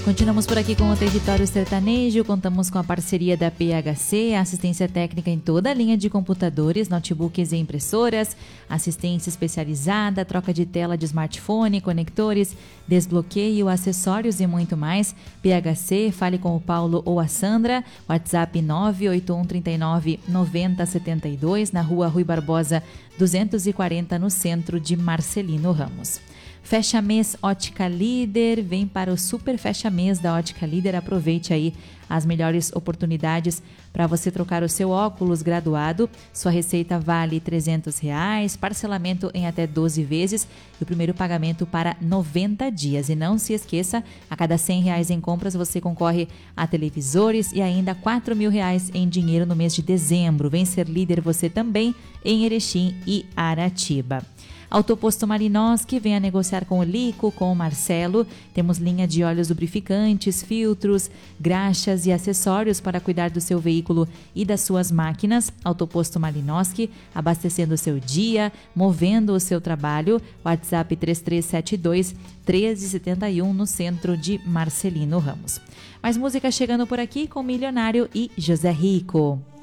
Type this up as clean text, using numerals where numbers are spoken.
Continuamos por aqui com o Território Sertanejo, contamos com a parceria da PHC, assistência técnica em toda a linha de computadores, notebooks e impressoras, assistência especializada, troca de tela de smartphone, conectores, desbloqueio, acessórios e muito mais. PHC, fale com o Paulo ou a Sandra, WhatsApp 981399072, na rua Rui Barbosa 240, no centro de Marcelino Ramos. Fecha mês Ótica Líder, vem para o super fecha mês da Ótica Líder, aproveite aí as melhores oportunidades para você trocar o seu óculos graduado, sua receita vale R$300, parcelamento em até 12 vezes e o primeiro pagamento para 90 dias. E não se esqueça, a cada R$100 em compras você concorre a televisores e ainda R$4.000 em dinheiro no mês de dezembro. Vem ser líder você também em Erechim e Aratiba. Autoposto Malinoski, venha negociar com o Lico, com o Marcelo. Temos linha de óleos lubrificantes, filtros, graxas e acessórios para cuidar do seu veículo e das suas máquinas. Autoposto Malinoski, abastecendo o seu dia, movendo o seu trabalho. WhatsApp 3372-1371, no centro de Marcelino Ramos. Mais música chegando por aqui com Milionário e José Rico.